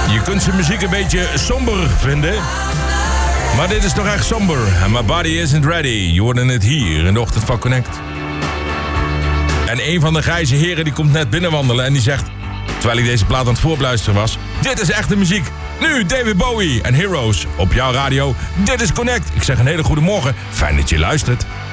Je kunt zijn muziek een beetje somber vinden. Maar dit is toch echt somber. And my body isn't ready. Je hoorde het hier in de ochtend van Connect. En een van de grijze heren die komt net binnenwandelen en die zegt... terwijl ik deze plaat aan het voorbeluisteren was... dit is echte muziek. Nu David Bowie en Heroes op jouw radio. Dit is Connect. Ik zeg een hele goede morgen. Fijn dat je luistert.